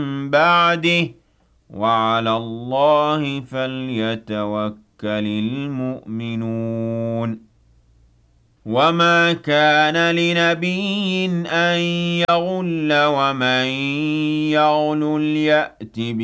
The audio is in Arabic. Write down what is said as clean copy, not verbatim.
بَعْدِهِ ۚ وَعَلَى اللَّهِ فَلْيَتَوَكَّلِ الْمُؤْمِنُونَ وَمَا كَانَ لِنَبِيٍّ أَن يَغُلَّ وَمَن يَغْلُلْ يَأْتِ